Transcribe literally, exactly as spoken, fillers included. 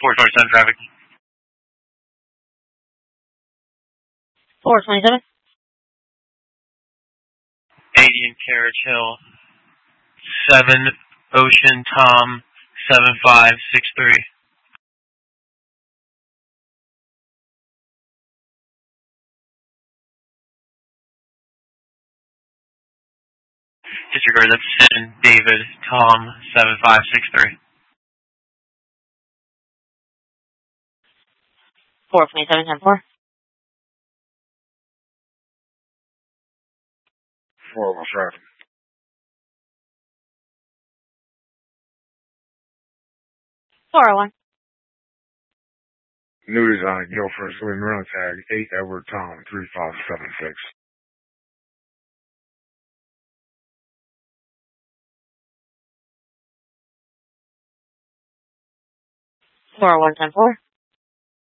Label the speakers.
Speaker 1: four twenty-seven traffic.
Speaker 2: four twenty-seven.
Speaker 1: eighty in Carriage Hill. seven Ocean Tom seven five six three. Disregard, that's seven David Tom seven five six three.
Speaker 2: four twenty-seven, ten four.
Speaker 3: four oh seven.
Speaker 2: four oh one.
Speaker 3: New design, Guilford, Swim Run Tag, eight Edward Tom, three five seven six.
Speaker 2: four oh one, ten four.